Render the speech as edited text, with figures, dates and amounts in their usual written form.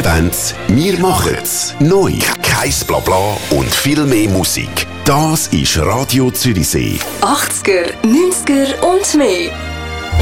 Events, wir machen's. Neu, kein Blabla und viel mehr Musik. Das ist Radio Zürichsee. 80er, 90er und mehr.